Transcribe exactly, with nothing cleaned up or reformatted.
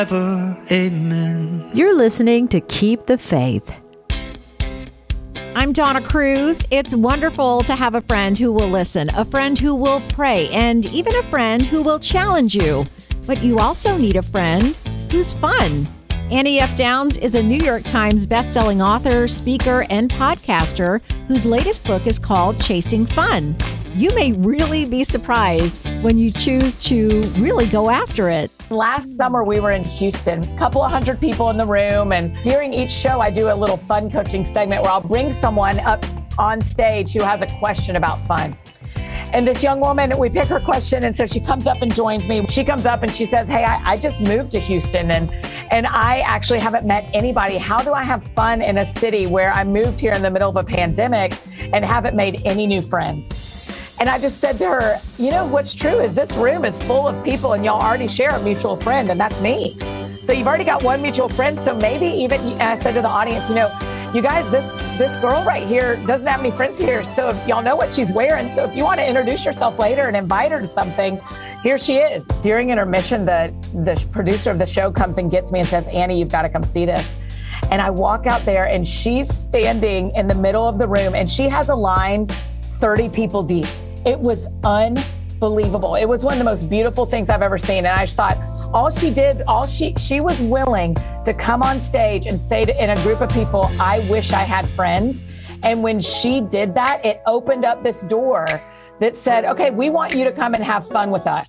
Amen. You're listening to Keep the Faith. I'm Donna Cruz. It's wonderful to have a friend who will listen, a friend who will pray, and even a friend who will challenge you. But you also need a friend who's fun. Annie F. Downs is a New York Times bestselling author, speaker, and podcaster whose latest book is called Chasing Fun. You may really be surprised when you choose to really go after it. Last summer, we were in Houston, a couple of hundred people in the room. And during each show, I do a little fun coaching segment where I'll bring someone up on stage who has a question about fun. And this young woman, we pick her question. And so she comes up and joins me. She comes up and she says, hey, I, I just moved to Houston and, and I actually haven't met anybody. How do I have fun in a city where I moved here in the middle of a pandemic and haven't made any new friends? And I just said to her, you know, what's true is this room is full of people and y'all already share a mutual friend, and that's me. So you've already got one mutual friend. So maybe even, and I said to the audience, you know, you guys, this this girl right here doesn't have any friends here. So if y'all know what she's wearing. So if you want to introduce yourself later and invite her to something, here she is. During intermission, the, the producer of the show comes and gets me and says, Annie, you've got to come see this. And I walk out there and she's standing in the middle of the room and she has a line thirty people deep. It was unbelievable. It was one of the most beautiful things I've ever seen. And I just thought, all she did, all she, she was willing to come on stage and say to, in a group of people, I wish I had friends. And when she did that, it opened up this door that said, okay, we want you to come and have fun with us.